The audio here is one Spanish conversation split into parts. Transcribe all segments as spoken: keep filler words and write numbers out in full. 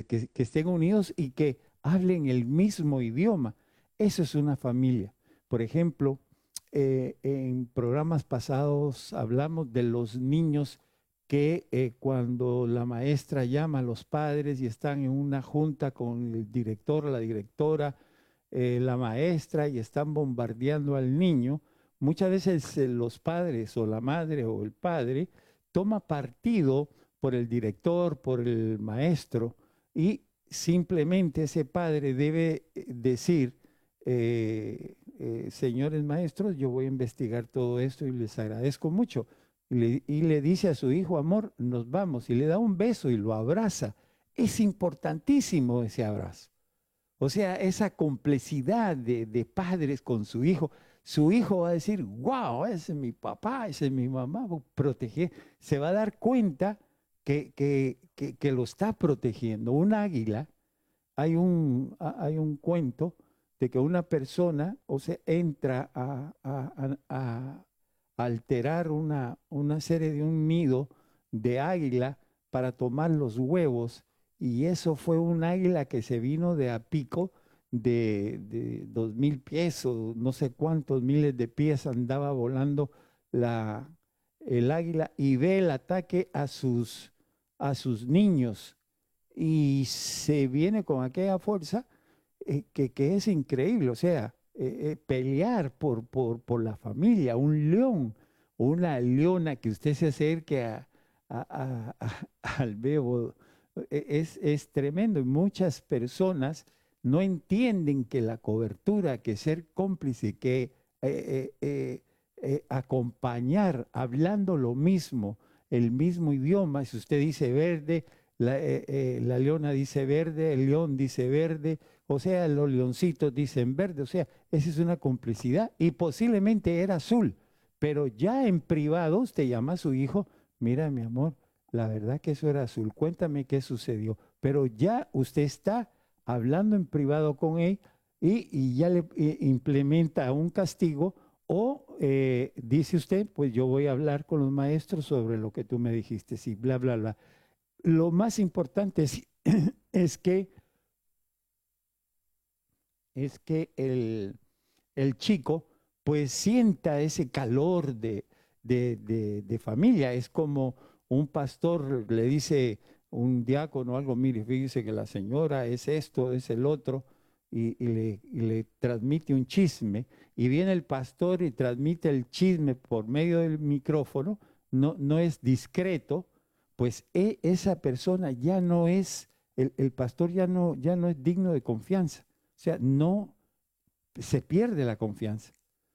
que, que estén unidos y que hablen el mismo idioma. Eso es una familia. Por ejemplo, eh, en programas pasados hablamos de los niños que eh, cuando la maestra llama a los padres y están en una junta con el director, la directora, eh, la maestra y están bombardeando al niño, muchas veces eh, los padres o la madre o el padre toma partido por el director, por el maestro y simplemente ese padre debe decir, eh, eh, señores maestros, yo voy a investigar todo esto y les agradezco mucho. Y le, y le dice a su hijo, amor, nos vamos, y le da un beso y lo abraza. Es importantísimo ese abrazo. O sea, esa complicidad de, de padres con su hijo. Su hijo va a decir, wow, ese es mi papá, ese es mi mamá, proteger. Se va a dar cuenta que, que, que, que lo está protegiendo. Un águila, hay un, hay un cuento de que una persona, o sea, entra a, a, a, a alterar una, una serie de un nido de águila para tomar los huevos, y eso fue un águila que se vino de a pico de, de dos mil pies o no sé cuántos miles de pies andaba volando la, el águila y ve el ataque a sus, a sus niños y se viene con aquella fuerza eh, que, que es increíble, o sea, eh, eh, pelear por, por, por la familia, un león, una leona que usted se acerque a, a, a, a, al bebo, es, es tremendo y muchas personas no entienden que la cobertura, que ser cómplice, que eh, eh, eh, eh, acompañar hablando lo mismo, el mismo idioma, si usted dice verde, la, eh, eh, la leona dice verde, el león dice verde, o sea, los leoncitos dicen verde, o sea, esa es una complicidad y posiblemente era azul, pero ya en privado usted llama a su hijo, mira mi amor, la verdad que eso era azul, cuéntame qué sucedió, pero ya usted está hablando en privado con él y, y ya le eh, implementa un castigo o eh, dice usted, pues yo voy a hablar con los maestros sobre lo que tú me dijiste, sí, bla, bla, bla. Lo más importante es, es que, es que el, el chico pues sienta ese calor de, de, de, de familia. Es como un pastor le dice un diácono o algo, mire, fíjese que la señora es esto, es el otro, y, y, le, y le transmite un chisme, y viene el pastor y transmite el chisme por medio del micrófono, no, no es discreto, pues e, esa persona ya no es, el, el pastor ya no, ya no es digno de confianza. O sea, no, se pierde la confianza.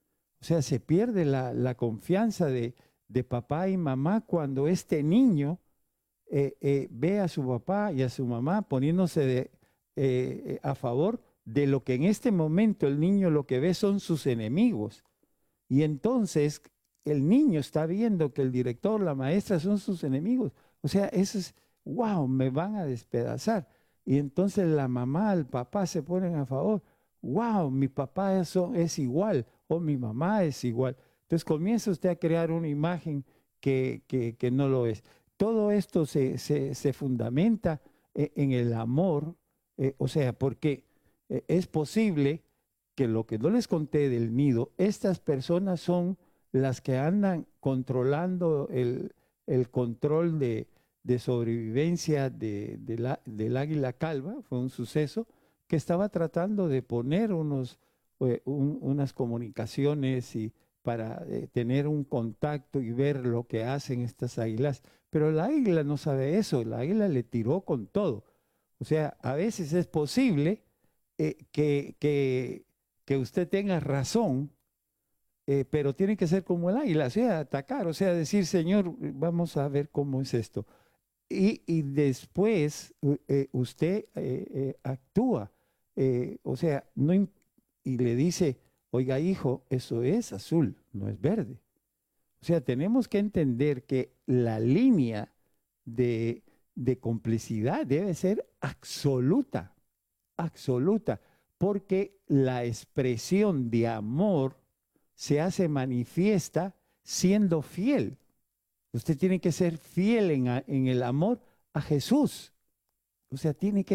O sea, se pierde la, la confianza de, de papá y mamá cuando este niño eh, eh, ve a su papá y a su mamá poniéndose de, eh, a favor de lo que en este momento el niño lo que ve son sus enemigos. Y entonces el niño está viendo que el director, la maestra son sus enemigos. O sea, eso es, wow, me van a despedazar. Y entonces la mamá, el papá se ponen a favor. Wow, mi papá eso es igual o mi mamá es igual. Entonces comienza usted a crear una imagen que, que, que no lo es. Todo esto se, se, se fundamenta eh, en el amor, eh, o sea, porque eh, es posible que lo que no les conté del nido, estas personas son las que andan controlando el, el control de, de sobrevivencia de, de la, del águila calva, fue un suceso, que estaba tratando de poner unos, eh, un, unas comunicaciones y para eh, tener un contacto y ver lo que hacen estas águilas. Pero la águila no sabe eso, la águila le tiró con todo. O sea, a veces es posible eh, que, que, que usted tenga razón, eh, pero tiene que ser como el águila, o sea, atacar, o sea, decir, Señor, vamos a ver cómo es esto. Y, y después eh, usted eh, eh, actúa, eh, o sea, no, y le dice, oiga hijo, eso es azul, no es verde. O sea, tenemos que entender que la línea de, de complicidad debe ser absoluta, absoluta, porque la expresión de amor se hace manifiesta siendo fiel. Usted tiene que ser fiel en, en el amor a Jesús. O sea, tiene que